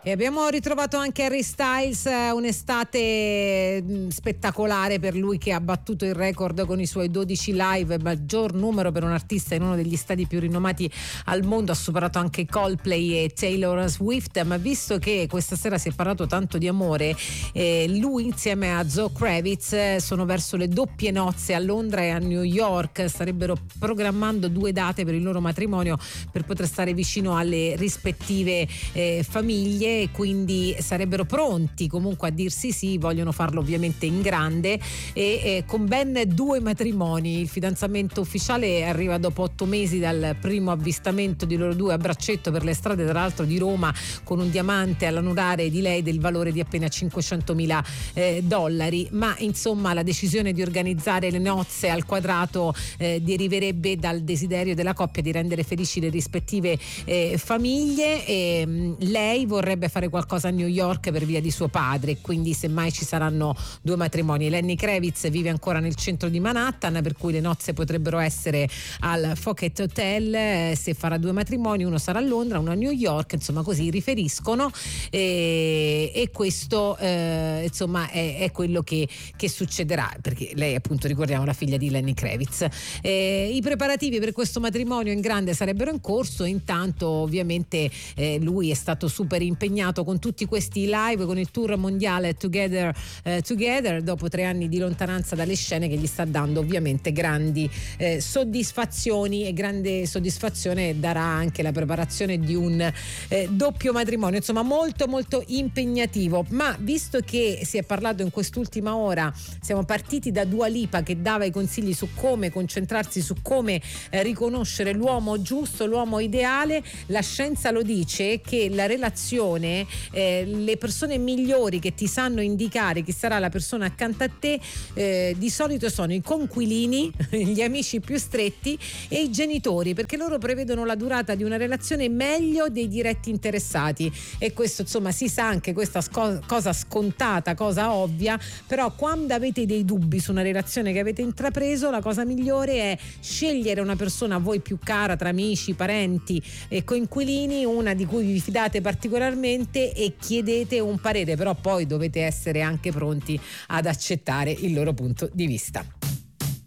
E abbiamo ritrovato anche Harry Styles, un'estate spettacolare per lui, che ha battuto il record con i suoi 12 live, maggior numero per un artista in uno degli stadi più rinomati al mondo. Ha superato anche Coldplay e Taylor Swift. Ma visto che questa sera si è parlato tanto di amore, lui insieme a Zoe Kravitz sono verso le doppie nozze a Londra e a New York. Starebbero programmando 2 date per il loro matrimonio per poter stare vicino alle rispettive famiglie, e quindi sarebbero pronti comunque a dirsi sì. Vogliono farlo ovviamente in grande e con ben 2 matrimoni. Il fidanzamento ufficiale arriva dopo 8 mesi dal primo avvistamento di loro 2 a braccetto per le strade, tra l'altro, di Roma, con un diamante all'anulare di lei del valore di appena $500.000. Ma insomma, la decisione di organizzare le nozze al quadrato deriverebbe dal desiderio della coppia di rendere felici le rispettive famiglie. Lei vorrebbe fare qualcosa a New York per via di suo padre, quindi semmai ci saranno 2 matrimoni. Lenny Kravitz vive ancora nel centro di Manhattan, per cui le nozze potrebbero essere al Focket Hotel. Se farà 2 matrimoni, uno sarà a Londra, uno a New York, insomma così riferiscono, e questo insomma è quello che succederà, perché lei, appunto, ricordiamo, la figlia di Lenny Kravitz. I preparativi per questo matrimonio in grande sarebbero in corso. Intanto ovviamente lui è stato super impegnato con tutti questi live, con il tour mondiale Together, dopo 3 anni di lontananza dalle scene, che gli sta dando ovviamente grandi soddisfazioni, e grande soddisfazione darà anche la preparazione di un doppio matrimonio, insomma molto molto impegnativo. Ma visto che si è parlato in quest'ultima ora, siamo partiti da Dua Lipa, che dava i consigli su come concentrarsi, su come riconoscere l'uomo giusto, l'uomo ideale. La scienza lo dice che la relazione, le persone migliori che ti sanno indicare chi sarà la persona accanto a te, di solito sono i conquilini, gli amici più stretti e i genitori, perché loro prevedono la durata di una relazione meglio dei diretti interessati. E questo, insomma, si sa anche questa cosa scontata, cosa ovvia, però quando avete dei dubbi su una relazione che avete intrapreso, la cosa migliore è scegliere una persona a voi più cara, tra amici, parenti e coinquilini, una di cui vi fidate particolarmente, e chiedete un parere, però poi dovete essere anche pronti ad accettare il loro punto di vista.